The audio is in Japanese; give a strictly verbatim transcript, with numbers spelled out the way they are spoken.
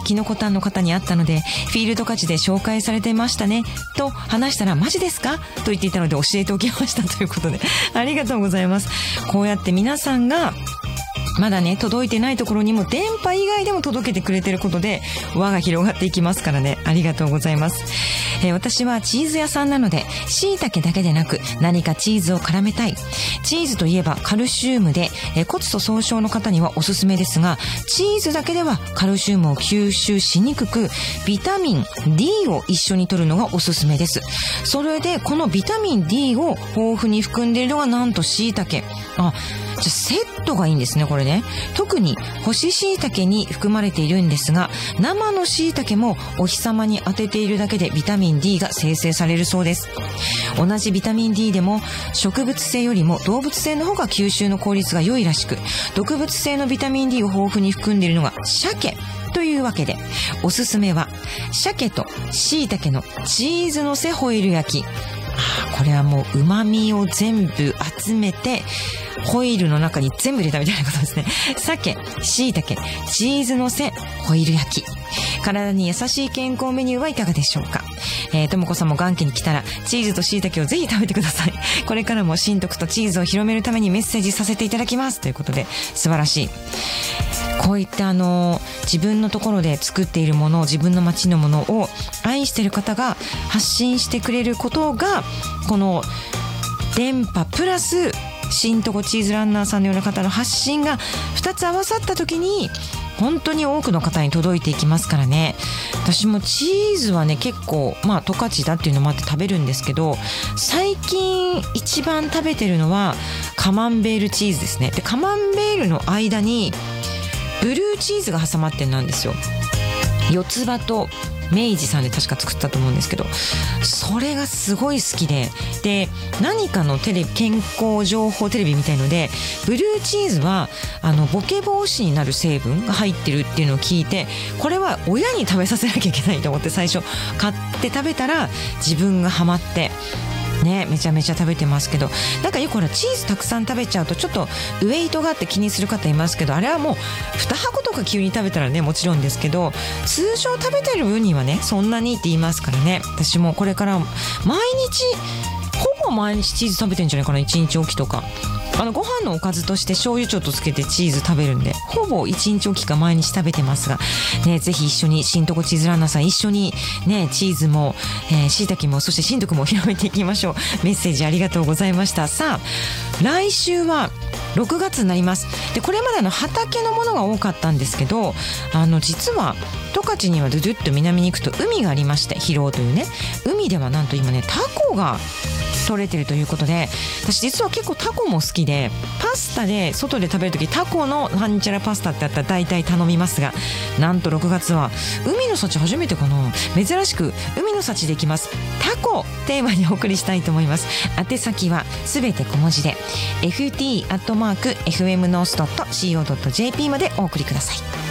キノコタンの方に会ったのでフィールド価値で紹介されてましたねと話したら、マジですかと言っていたので教えておきましたということで、ありがとうございます。こうやって皆さんがまだね届いてないところにも電波以外でも届けてくれてることで輪が広がっていきますからね、ありがとうございます。えー、私はチーズ屋さんなので椎茸だけでなく何かチーズを絡めたい。チーズといえばカルシウムで、えー、骨粗鬆症の方にはおすすめですが、チーズだけではカルシウムを吸収しにくく、ビタミン D を一緒に摂るのがおすすめです。それでこのビタミン D を豊富に含んでいるのがなんと椎茸。あ、じゃあセットがいいんですね、これね。特に干し椎茸に含まれているんですが、生の椎茸もお日様に当てているだけでビタミン D が生成されるそうです。同じビタミン D でも植物性よりも動物性の方が吸収の効率が良いらしく、毒物性のビタミン D を豊富に含んでいるのが鮭というわけで、おすすめは鮭と椎茸のチーズのせホイル焼き。これはもう旨味を全部集めてホイルの中に全部入れたみたいなことですね。鮭、椎茸、チーズのせホイル焼き。体に優しい健康メニューはいかがでしょうか。えー、ともこさんも元気に来たらチーズと椎茸をぜひ食べてください。これからも新徳とチーズを広めるためにメッセージさせていただきますということで、素晴らしい。こういったあの自分のところで作っているものを、自分の街のものを愛している方が発信してくれることが、この電波プラス新とこチーズランナーさんのような方の発信がふたつ合わさった時に本当に多くの方に届いていきますからね。私もチーズはね結構まあ十勝だっていうのもあって食べるんですけど、最近一番食べてるのはカマンベールチーズですね。でカマンベールの間にブルーチーズが挟まってなんですよ。四つ葉と明治さんで確か作ったと思うんですけど、それがすごい好きで、で何かのテレビ、健康情報テレビみたいのでブルーチーズはあのボケ防止になる成分が入ってるっていうのを聞いて、これは親に食べさせなきゃいけないと思って最初買って食べたら自分がハマってね、めちゃめちゃ食べてますけど、なんかよくほらチーズたくさん食べちゃうとちょっとウエイトがあって気にする方いますけど、あれはもうに箱とか急に食べたらねもちろんですけど、通常食べてる分にはねそんなにって言いますからね。私もこれから毎日ほぼ毎日チーズ食べてるんじゃないかな。いちにちおきとかあのご飯のおかずとして醤油ちょっとつけてチーズ食べるんで、ほぼいちにちおきか毎日食べてますがね、ぜひ一緒に新とこチーズランナーさん一緒にねチーズもしいたけもそして新徳も広めていきましょう。メッセージありがとうございました。さあ来週はろくがつになります。でこれまでの畑のものが多かったんですけど、あの実は十勝にはドゥドゥッと南に行くと海がありまして、広尾というね海ではなんと今ねタコが取れてるということで、私実は結構タコも好きで、パスタで外で食べるときタコのなんちゃらパスタってあったら大体頼みますが、なんとろくがつは海の幸初めてかな、珍しく海の幸できます。タコテーマにお送りしたいと思います。宛先はすべて小文字で エフティー アットマーク エフエムノース ドット シーオー ドット ジェーピー までお送りください。